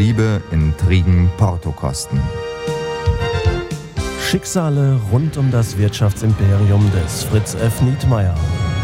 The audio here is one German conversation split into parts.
Liebe, Intrigen, Portokosten. Schicksale rund um das Wirtschaftsimperium des Fritz F. Nietmeyer.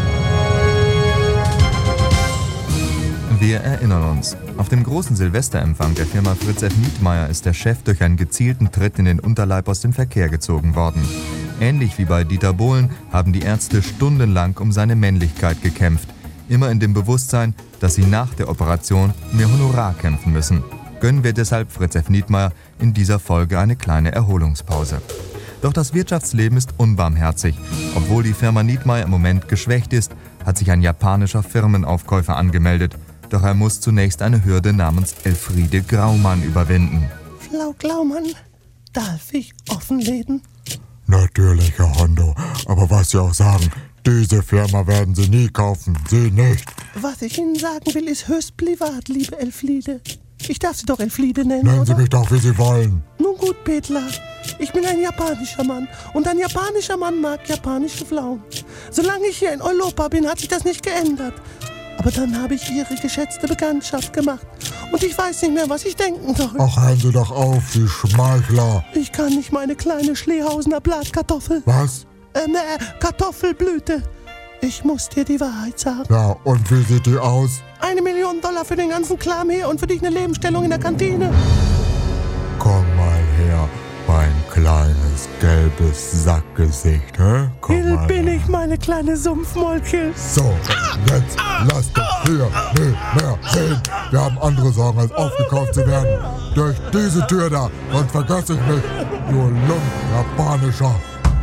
Wir erinnern uns. Auf dem großen Silvesterempfang der Firma Fritz F. Nietmeyer ist der Chef durch einen gezielten Tritt in den Unterleib aus dem Verkehr gezogen worden. Ähnlich wie bei Dieter Bohlen haben die Ärzte stundenlang um seine Männlichkeit gekämpft. Immer in dem Bewusstsein, dass sie nach der Operation mehr Honorar kämpfen müssen. Gönnen wir deshalb Fritz F. Nietmeyer in dieser Folge eine kleine Erholungspause. Doch das Wirtschaftsleben ist unbarmherzig. Obwohl die Firma Nietmeyer im Moment geschwächt ist, hat sich ein japanischer Firmenaufkäufer angemeldet. Doch er muss zunächst eine Hürde namens Elfriede Graumann überwinden. Frau Graumann, darf ich offenlegen? Natürlich, Herr Hondo. Aber was Sie auch sagen, diese Firma werden Sie nie kaufen. Sie nicht. Was ich Ihnen sagen will, ist höchst privat, liebe Elfriede. Ich darf Sie doch Elfriede nennen, Nennen oder? Sie mich doch, wie Sie wollen. Nun gut, Petla. Ich bin ein japanischer Mann. Und ein japanischer Mann mag japanische Frauen. Solange ich hier in Europa bin, hat sich das nicht geändert. Aber dann habe ich Ihre geschätzte Bekanntschaft gemacht. Und ich weiß nicht mehr, was ich denken soll. Ach, hören Sie doch auf, Sie Schmeichler. Ich kann nicht meine kleine Schlehhausener Blattkartoffel. Was? Kartoffelblüte. Ich muss dir die Wahrheit sagen. Ja, und wie sieht die aus? $1 Million für den ganzen Kram hier und für dich eine Lebensstellung in der Kantine. Komm mal her, mein kleines gelbes Sackgesicht, hä? Komm Hier mal bin her. ich, meine kleine Sumpfmolke. So, jetzt lass doch hier nicht mehr reden. Wir haben andere Sorgen, als aufgekauft zu werden. Durch diese Tür da, sonst vergesse ich mich. Du Lump, Japanischer.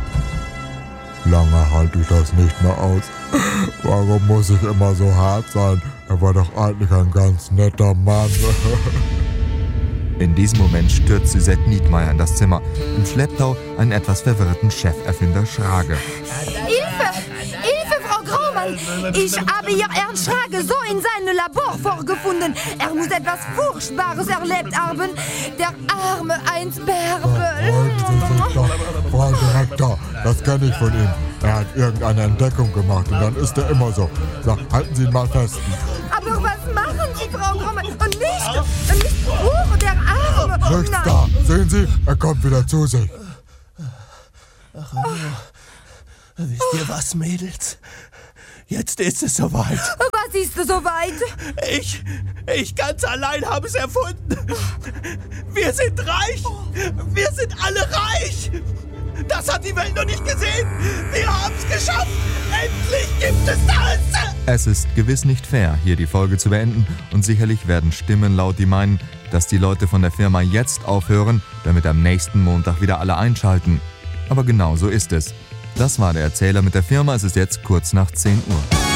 Lange halte ich das nicht mehr aus. Warum muss ich immer so hart sein? Er war doch eigentlich ein ganz netter Mann. In diesem Moment stürzt Suzette Nietmeyer in das Zimmer. Im Schlepptau einen etwas verwirrten Cheferfinder Schrage. Hilfe! Hilfe, Frau Graumann! Ich habe hier Herrn Schrage so in seinem Labor vorgefunden. Er muss etwas Furchtbares erlebt haben. Der arme Eins Bärbel. Frau Direktor, das kenne ich von ihm. Er hat irgendeine Entdeckung gemacht und dann ist er immer so. So, halten Sie ihn mal fest. Aber was machen Sie, Frau Graumann? Und nicht, oh, der Arme. Nichts da. Sehen Sie, er kommt wieder zu sich. Wisst ihr was, Mädels? Jetzt ist es soweit. Was ist soweit? Ich ganz allein habe es erfunden. Wir sind reich. Wir sind alle reich. Das hat die Welt noch nicht gesehen. Wir haben es geschafft. Endlich gibt es das. Es ist gewiss nicht fair, hier die Folge zu beenden, und sicherlich werden Stimmen laut, die meinen, dass die Leute von der Firma jetzt aufhören, damit am nächsten Montag wieder alle einschalten. Aber genau so ist es. Das war der Erzähler mit der Firma. Es ist jetzt kurz nach 10 Uhr.